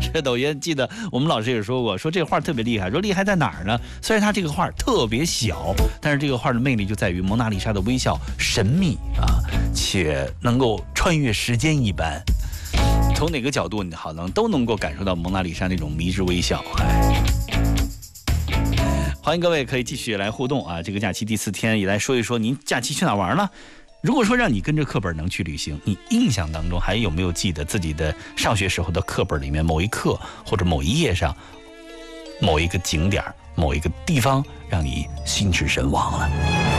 这抖音记得我们老师也说过，说这个画特别厉害，说厉害在哪儿呢？虽然它这个画特别小，但是这个画的魅力就在于蒙娜丽莎的微笑神秘啊，且能够穿越时间一般。从哪个角度你好都能够感受到蒙娜丽莎那种迷之微笑。欢迎各位可以继续来互动啊！这个假期第4天也来说一说您假期去哪玩了。如果说让你跟着课本能去旅行，你印象当中还有没有记得自己的上学时候的课本里面某一课或者某一页上某一个景点某一个地方让你心驰神往了？